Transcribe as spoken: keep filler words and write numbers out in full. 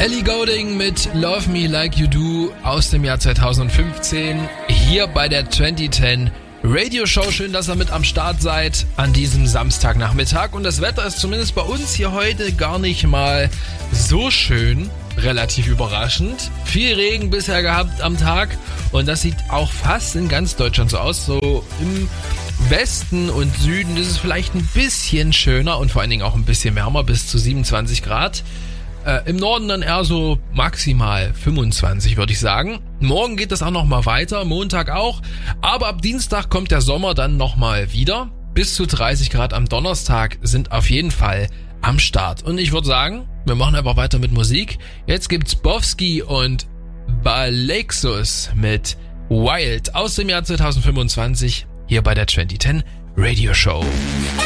Ellie Goulding mit Love Me Like You Do aus dem Jahr zweitausendfünfzehn hier bei der zwanzig zehn Radio Show. Schön, dass ihr mit am Start seid an diesem Samstagnachmittag. Und das Wetter ist zumindest bei uns hier heute gar nicht mal so schön. Relativ überraschend. Viel Regen bisher gehabt am Tag. Und das sieht auch fast in ganz Deutschland so aus. So im Westen und Süden ist es vielleicht ein bisschen schöner und vor allen Dingen auch ein bisschen wärmer, bis zu siebenundzwanzig Grad. Äh, Im Norden dann eher so maximal fünfundzwanzig, würde ich sagen. Morgen geht das auch nochmal weiter, Montag auch. Aber ab Dienstag kommt der Sommer dann nochmal wieder. Bis zu dreißig Grad am Donnerstag sind auf jeden Fall am Start. Und ich würde sagen, wir machen einfach weiter mit Musik. Jetzt gibt's Bowski und Balexus mit Wild aus dem Jahr zweitausendfünfundzwanzig hier bei der zwanzig zehn Radio Show.